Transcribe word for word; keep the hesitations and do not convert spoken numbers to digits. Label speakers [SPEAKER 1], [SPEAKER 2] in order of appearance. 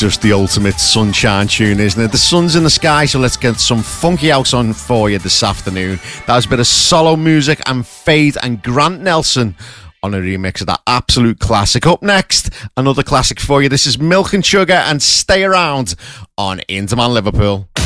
[SPEAKER 1] just the ultimate sunshine tune, isn't it? The sun's in the sky, so let's get some funky house on for you this afternoon. That was a bit of solo music and Fade and Grant Nelson on a remix of that absolute classic. Up next, another classic for you. This is Milk and Sugar and Stay Around on Interman Liverpool.